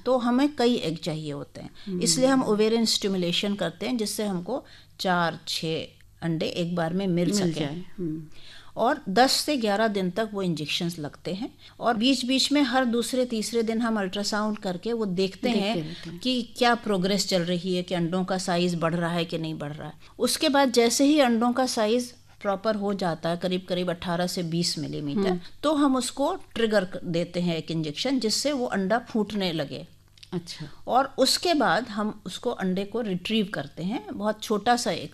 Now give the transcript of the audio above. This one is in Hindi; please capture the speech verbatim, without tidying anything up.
तो हमें कई एग चाहिए होते हैं, इसलिए हम ओवेरियन स्टिमुलेशन करते हैं जिससे हमको चार छः अंडे एक बार में मिल, मिल सकें। और दस से ग्यारह दिन तक वो इंजेक्शंस लगते हैं, और बीच बीच में हर दूसरे तीसरे दिन हम अल्ट्रासाउंड करके वो देखते, देखते हैं, हैं कि क्या प्रोग्रेस चल रही है, कि अंडों का साइज़ बढ़ रहा है कि नहीं बढ़ रहा है। उसके बाद जैसे ही अंडों का साइज़ प्रॉपर हो जाता है, करीब करीब अठारह से बीस मिलीमीटर, तो हम उसको ट्रिगर देते हैं एक इंजेक्शन, जिससे वो अंडा फूटने लगे। अच्छा। और उसके बाद हम उसको अंडे को रिट्रीव करते हैं, बहुत छोटा सा एक